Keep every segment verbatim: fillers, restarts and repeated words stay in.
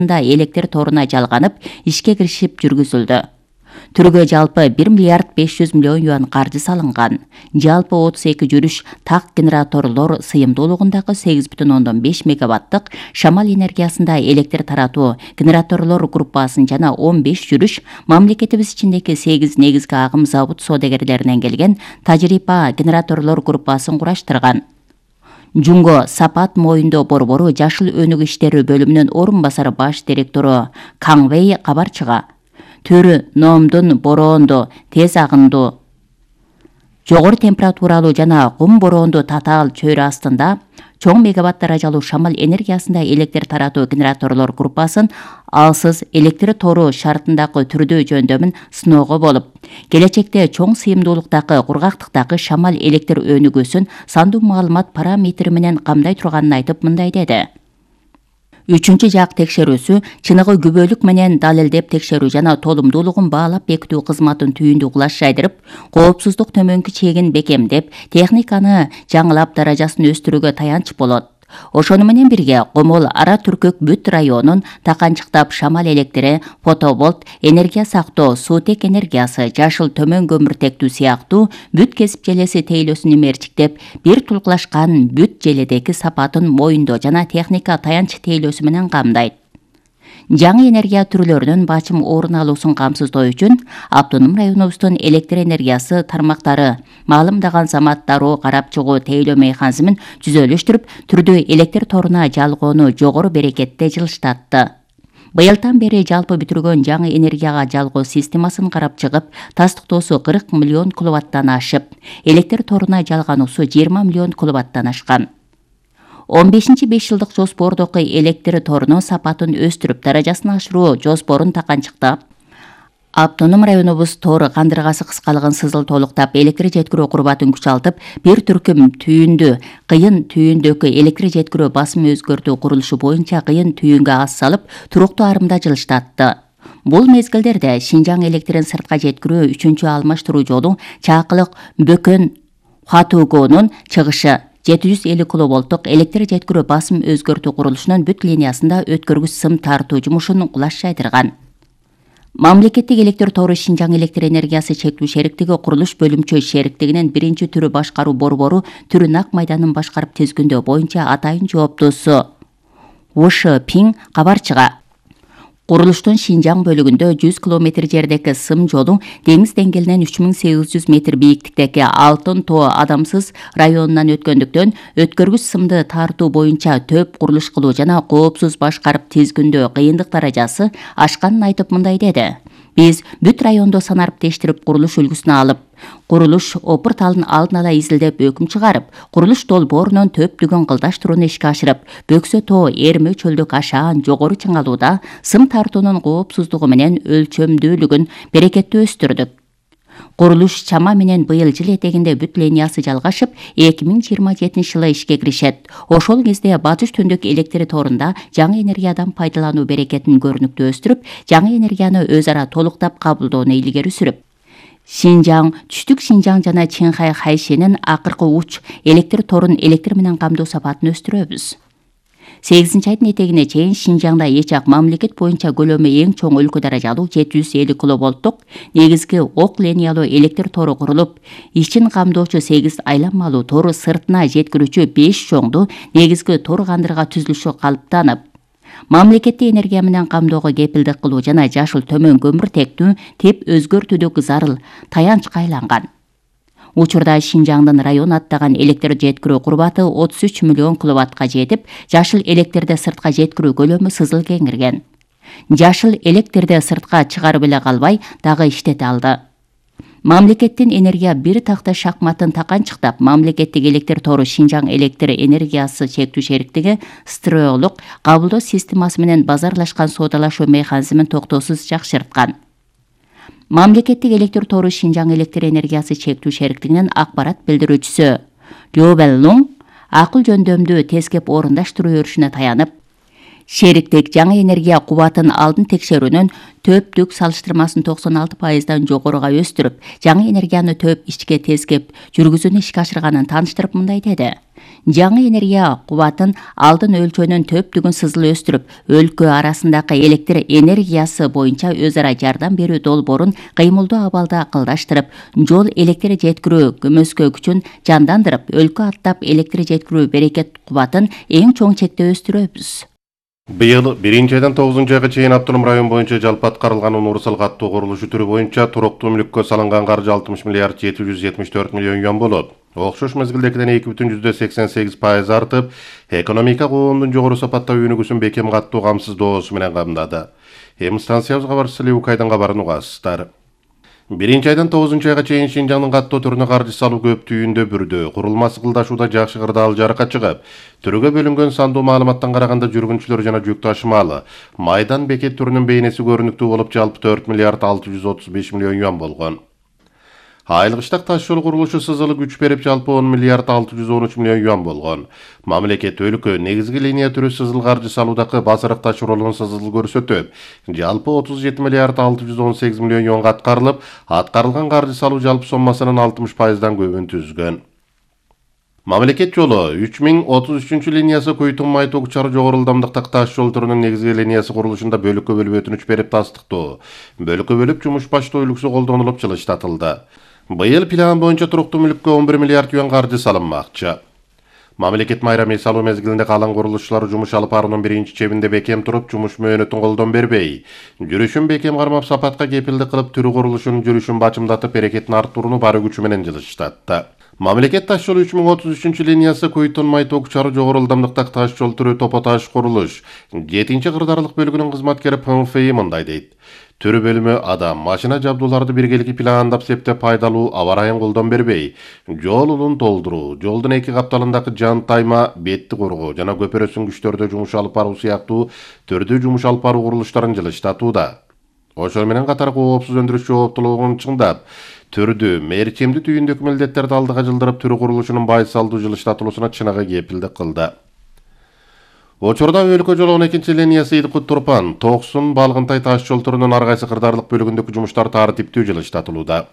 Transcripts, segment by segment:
электр торуна жалганып, ишке киришип жүргүзүлдү. Түргө жалпы бир миллиард беш жүз миллион юан каржы салынган. Жалпы отуз эки жүрүш так генераторлор сыйымдуулугундагы сегиз бүтүн ондон беш мегаваттык шамал энергиясында электр таратуу генераторлор группасын жана он беш жүрүш мамлекетибиз ичиндеги сегиз негизги агым завод соодагерлеринен келген тажрыйба генераторлор группасын кураштырган. Жунго Сапат Моюндо борбору жашыл өнүк иштери бөлүмүнүн орун басары баш директору Каңвей кабарчыга түрү номдун бороондо, тез агындуу, жогору температуралуу жана кум бороондуу татаал чөйрө астында чоң мегаватт даражалуу шамал энергиясында электр таратуу генераторлор группасын алсыз электр тору шартындагы түрдүү жөндөмүн сыноого болуп, келечекте чоң сыйымдуулуктагы кургактыктагы шамал электр өнүгүүсүн сандуу маалымат параметри менен камдай турганын айтып мындай деди. Үчүнчү жак текшерүүсү чыныгы күбөлүк менен далилдеп текшерүү жана толумдуулугун баалап бекитүү кызматын түйүндү кулаш жайдырып, коопсуздук төмөнкү чегин бекемдеп, техниканы жаңылап даражасын өстүрүүгө таянч болот. Ошону менен бирге Комол Ара Түркөк бүт районун таканчыктап шамал электри, фотоболт, энергия сактоо, суутек энергиясы, жашыл төмөн көмүртектүү сыяктуу бүт кесип желеси тейлөөсүн имерчиктеп, бир тулкулашкан бүт желедеги сапатын моюндоо жана техника таянч тейлөөсү менен камдайт. Жаңы энергия түрлөрүнүн бачым орун алуусун камсыздоо үчүн автоном районубуздун электр энергиясы тармактары маалымдаган замат дароо карап чыгуу тейлөө механизмин түзөлүштүрүп, түрдүү электр торуна жалгоону жогору берекетте жылыштатты. Быйылдан бери жалпы бүтүргөн жаңы энергияга жалгоо системасын карап чыгып, тастыктоосу кырк миллион киловаттан ашып, электр торуна жалгануусу жыйырма миллион киловаттан ашкан. он бешинчи беш жылдык жоспордогу электр торунун сапатын өстүрүп, даражасын ашыруу жоспорун таканчыктап, автоном районубуз тор кандыргасы кыскалыгын сызыл толуктап, электр жеткирүү курбатын күчалтып, бир түркүм түйүндү, кыйын түйүндөгү электр жеткирүү басым өзгөртүү курулушу боюнча кыйын түйүнгө ас салып, туруктуу арымда жылыштатты. Бул мезгилдерде Шинжаң электрин сыртка жеткирүү үчүнчү алмаштыруу жолу Чакылык Бөкөн Хатугонун чыгышы жети жүз элүү киловолттук электр жеткирүү басым өзгөртүү курулушунун бүт линиясында өткөргүч сым тартуу жумушун кулаш жайдырган. Мамлекеттик электр тору Шинжаң электр энергиясы чектүү шериктиги курулуш бөлүмчө шериктигинин биринчи түрү башкаруу борбору түрүн ак майданын башкарып тизгүндөө боюнча атайын жооптуусу Ушы Пиң кабарчыга курулуштун Шинжаң бөлүгүндө жүз километр жердеги сым жолу деңиз деңгээлинен үч миң сегиз жүз метр бийиктиктеги Алтын Тоо адамсыз районунан өткөндүктөн өткөргүч сымды тартуу боюнча төп курулуш кылуу жана коопсуз башкарып тизгүндөө кыйындык даражасы ашканын айтып мындай деди. Биз бүт райондо санарып тештирип курулуш үлгүсүн алып, курулуш опырталын алдын ала изилдеп өкүм чыгарып, курулуш долбоорунун төптүгүн кылдаштырууну ишке ашырып, Бөксө Тоо Эрме чөлдүк ашаан жогору чыңалууда сым тартуунун коопсуздугу менен өлчөмдүүлүгүн берекеттүү өстүрдүк. Курулуш чама менен быйыл жыл этегинде бүт линиясы жалгашып, эки миң жыйырма жетинчи жылы ишке киришет. Ошол кезде батыш түндүк электр торунда жаңы энергиядан пайдалануу берекетин көрүнүктүү өстүрүп, жаңы энергияны өз ара толуктап кабылдоону илгери сүрүп, Шинжаң, Түштүк Шинжаң жана Чыңхай Хайшенин акыркы уч электр торун электр менен камдоо сапатын өстүрөбүз. сегизинчи айдын этегине чейин Шинжаңда эч ак мамлекет боюнча көлөмү эң чоң өлкө даражалуу жети жүз элүү киловолттук негизги ок линиялуу электр тору курулуп, ичин камдоочу сегиз айланмалуу тору сыртына жеткирүүчү беш чоңду негизги тор кандырга түзүлүшү калыптанып, мамлекетти энергия менен камдоого кепилдик кылуу жана жашыл төмөн көмүртектүү теп өзгөртүүдөгү зарыл таянчка айланган. Учурда Шинжаңдын район аттаган электр жеткирүү курбаты отуз үч миллион киловаттка жетип, жашыл электрди сыртка жеткирүү көлөмү сызыл кеңирген. Жашыл электрди сыртка чыгарып эле калбай, дагы иштете алды. Мамлекеттин энергия бир такта шахматын таканчыктап, мамлекеттик электр тору Шинжаң электр энергиясы чектүү шериктиги строолук кабылдоо системасы менен базарлашкан соодалашуу механизмин токтоосуз жакшырткан. Мамлекеттик электр тору Шинжаң электр энергиясы чектүү шериктигинин акпарат билдирүүчүсү Лёбеллуң акыл жөндөмдүү тескеп орундаштыруу өрүшүнө таянып, Шериктик жаңы энергия кубатын алдын текшерүүнүн төптүк салыштырмасын токсон алты пайыздан жогоруга өстүрүп, жаңы энергияны төп ишке тескеп жүргүзүүнү ишке ашырганын тааныштырып мындай деди. Жаңы энергия кубатын алдын өлчөөнүн төптүгүн сызыл өстүрүп, өлкө арасындагы электр энергиясы боюнча өз ара жардам берүү долбоорун кыймылдуу абалда акылдаштырып, жол электр жеткирүү көмөскө күчүн жандандырып, өлкө аттап электр жеткирүү берекет кубатын эң чоң чекте өстүрөбүз. Быйыл биринчи айдан тогузунчу айга чейин автоном район боюнча жалпы аткарылган универсал каттоо курулушу түрү боюнча туруктуу мүлүккө салынган каржы алтымыш миллиард жети жүз жетимиш төрт миллион юан болот. Окшош мезгилдекиден эки бүтүн жүздөн сексен сегиз пайыз артып, экономика коондун жогору сапаттагы өнүгүүсүн бекем каттоо камсыздоосу менен камдады. Эми станциябыз кабарчысы Ливукайдын кабарын угасыздар. Биринчи айдан тогузунчу айга чейин Шинжаңдын каттоо түрүнө каржы салуу көп түйүндө бүрдү. Курулма сыкылдашууда жакшы кырдаал жарыкка чыгып, түрүгө бөлүнгөн сандуу маалыматтан караганда жүргүнчүлөр жана жүк ташымалы майдан бекет түрүнүн бейнеси көрүнүктүү болуп, жалпы төрт миллиард алты жүз отуз беш миллион юан болгон. Айылгыштак таш жол курулушу сызылы күч берип, жалпы он миллиард алты жүз он үч миллион юан болгон. Мамлекет өлкө негизги линия түрү сызыл каржы салуудагы басырык ташууралуун сызыл көрсөтөт. Жалпы отуз жети миллиард алты жүз он сегиз миллион юанга аткарылып, аткарылган каржы салуу жалпы соммасынын алтымыш пайыздан көбүн түзгөн. Мамлекет жолу үч миң отуз үчүнчү линиясы Куйтун Майток чары жогору ылдамдыктагы таш жол түрүнүн негизги линиясы курулушунда бөлүккө бөлүп өтүнүч берип тастыктоо. Бөлүккө бөлүп жумуш баштоо үлгүсү колдонулуп жылыштатылды. Быйыл план боюнча туруктуу мүлүккө он бир миллиард юан каржы салынмакчы. Мамлекет майрам эс алуу мезгилинде калан курулушчулар жумуш алып баруунун биринчи чебинде бекем туруп, жумуш мөөнөтүн колдон бербей, жүрүшүн бекем кармап, сапатка кепилдик кылып, түрү курулушунун жүрүшүн бачымдатып, берекетин арттырууну бары күчү менен жылыштатты. Мамлекет таш жолу үч миң отуз үчүнчү линиясы Куйтун Майток чары жогору ылдамдыктагы таш жол түрү Топо таш курулуш жетинчи кырдаарлык бөлүгүнүн кызматкери ПМФИ мындай дейт. Түрү бөлүмү адам, машина жабдууларды биргеликти пландап септеп пайдалуу, аба ырайын колдон бербей, жол улун толдуруу, жолдун эки капталындагы жан тайма, бетти коргоо жана көпөрөсүн күчтөрдө жумуш алып баруу сыяктуу түрдүү жумуш алып баруу курулуштарын жылыштатууда. Ошол менен катар коопсуз өндүрүш жооптуулугун чыңдап, түрдүү мерчемдүү түйүндөгү милдеттерди алдыга жылдырып, түрү курулушунун байсалдуу жылыштатылуусуна чыныгы кепилдик кылды. Учурда өлкө жолу он экинчи линиясы Идкут Турпан, Токсун, Балгынтай таш жол түрүнүн ар кайсы кырдаарлык бөлүгүндөгү жумуштар тартиптүү жылыштатылууда.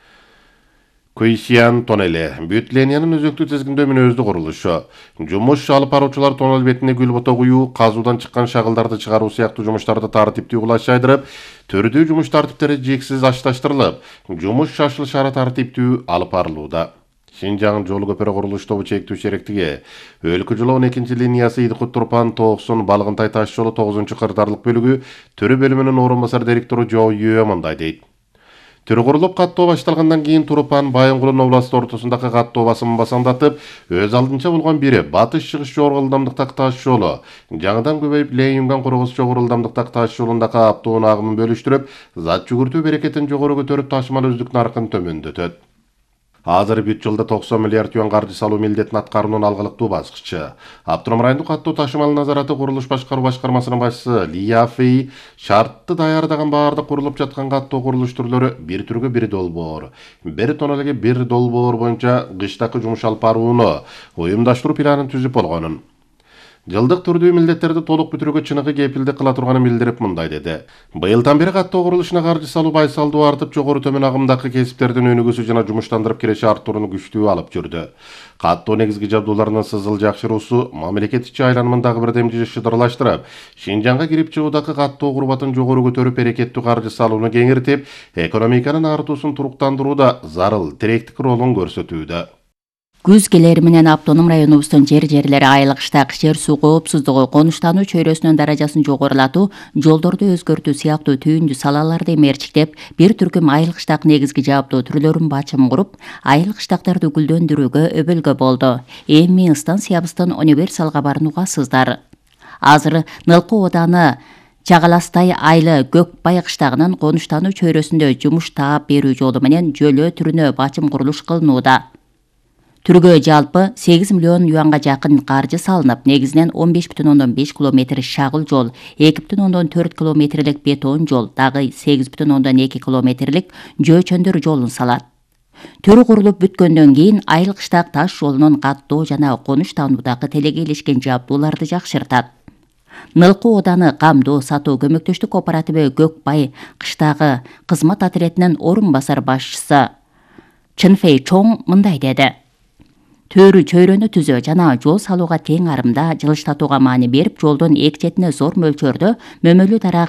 Куйсиян тоннели бүт линиянын өзөктүү тизгиндөө мүнөздүү курулушу. Жумуш алып баруучулар тоннел бетине гүл бото куюу, казуудан чыккан шагылдарды чыгаруу сыяктуу жумуштарды тартиптүү кулаш жайдырып, түрдүү жумуш тартиптери жиксиз ашташтырылып, жумуш шашыл шара тартиптүү алып барылууда. Шинжаң жол көпөрө курулуш тобу чектүү шериктиги өлкө жолу он экинчи линиясы Идкут Турпан, Токсун, Балгынтай таш жолу тогузунчу кырдаарлык бөлүгү түрү бөлүмүнүн орун басар директору Жоо Юэ мындай дейт. Түрү курулуп каттоо башталгандан кийин Турпан, Байынгулун областы ортосундагы каттоо басымын басаңдатып, өз алдынча болгон бири батыш чыгыш жогору ылдамдыктагы таш жолу, жаңыдан көбөйүп Лейюнган Кургус жогору ылдамдыктагы таш жолундагы автоунун агымын бөлүштүрүп, зат жүгүртүү берекетин жогору көтөрүп, ташымал өздүк наркын төмөндөтөт. Азыр бүт жылда токсон миллиард юан каржы салуу милдетин аткаруунун алгылыктуу баскычы. Автоном райондук каттоо ташымал назараты курулуш башкаруу башкармасынын башчысы Лияфи шартты даярдаган баардык курулуп жаткан каттоо курулуш түрлөрү бир түргө бир долбоор, бир тоннелге бир долбоор боюнча кыштакы жумуш алып барууну уюмдаштыруу планын түзүп болгонун, жылдык түрдүү милдеттерди толук бүтүрүүгө чыныгы кепилдик кыла турганын билдирип мындай деди. Быйылдан бери каттоо курулушуна каржы салуу байсалдуу артып, жогору төмөн агымдагы кесиптердин өнүгүүсү жана жумуштандырып киреше арттырууну күчтүү алып жүрдү. Каттоо негизги жабдууларынын сызыл жакшыруусу мамлекет ичи айланмын дагы бир демчи шыдырлаштырып, Шинжаңга кирип чыгуудагы каттоо курбатын жогору көтөрүп, берекеттүү каржы салууну кеңиртип, экономиканын артуусун туруктандырууда зарыл тиректик ролун көрсөтүүдө. Күз келери менен автоном районубуздун жер жерлери айылгыштак жер суу коопсуздугу, конуштануу чөйрөсүнүн даражасын жогорулатуу, жолдорду өзгөртүү сыяктуу түйүндүү салаларды мерчиктеп, бир түркүм айылгыштак негизги жабдуу түрлөрүн бачым куруп, айылгыштактарды гүлдөндүрүүгө өбөлгө болду. Эми станциябыздын универсал кабарын угасыздар. Азыр Нылкы ооданы Чагаластай айылы Көкбай кыштагынын конуштануу чөйрөсүндө жумуш таап берүү жолу менен жөлөө түрүнө бачым курулуш кылынууда. Түргө жалпы сегиз миллион юанга жакын каржы салынып, негизинен он беш бүтүн ондон беш километр шагыл жол, эки бүтүн ондон төрт километрлик бетон жол, дагы сегиз бүтүн ондон эки километрлик жөөчөндөр жолун салат. Түрү курулуп бүткөндөн кийин айылгыштак таш жолунун каттоо жана конуштануудагы телегейлешкен жабдууларды жакшыртат. Нылкы ооданы камдоо сатуу көмөктөштүк кооператиби Көкбай кыштагы кызмат отрядынын орун басар башчысы Чынфей Чоң мындай деди. Төрү чөйрөнү түзөө жана жол салууга тең арымда жылыштатууга маани берип, жолдун эки четине зор мөлчөрдө мөмөлүү дарак